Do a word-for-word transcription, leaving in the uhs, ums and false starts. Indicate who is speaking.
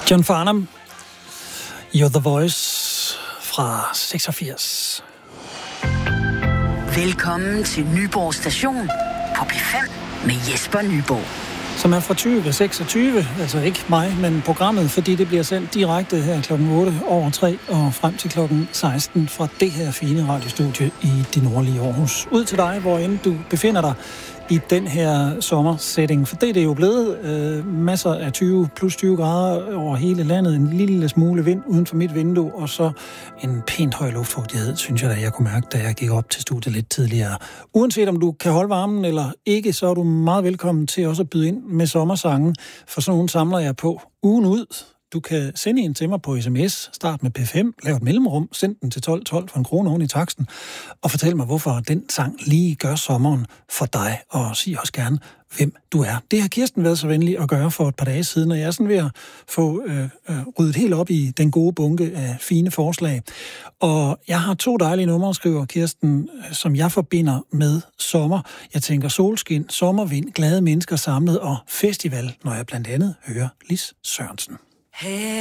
Speaker 1: John Farnham, You're the Voice fra seksogfirs.
Speaker 2: Velkommen til Nyborg Station på P fem med Jesper Nyborg.
Speaker 1: Som er fra tyve seksogtyve, altså ikke mig, men programmet, fordi det bliver sendt direkte her klokken otte over tre og frem til klokken seksten fra det her fine radiostudie i det nordlige Aarhus. Ud til dig, hvor end du befinder dig i den her sommersætning, for det er det jo blevet. Øh, masser af tyve plus tyve grader over hele landet, en lille smule vind uden for mit vindue, og så en pænt høj luftfugtighed, synes jeg da, jeg kunne mærke, da jeg gik op til studiet lidt tidligere. Uanset om du kan holde varmen eller ikke, så er du meget velkommen til også at byde ind med sommersange, for sådan nogle samler jeg på ugen ud. Du kan sende en til mig på sms, start med P fem, lav et mellemrum, send den til tolv tolv for en krone oven i taksten, og fortæl mig, hvorfor den sang lige gør sommeren for dig, og sig også gerne, hvem du er. Det har Kirsten været så venlig at gøre for et par dage siden, og jeg er sådan ved at få øh, øh, ryddet helt op i den gode bunke af fine forslag. Og jeg har to dejlige numre, skriver Kirsten, som jeg forbinder med sommer. Jeg tænker solskin, sommervind, glade mennesker samlet og festival, når jeg blandt andet hører Lis Sørensen.
Speaker 3: Hey.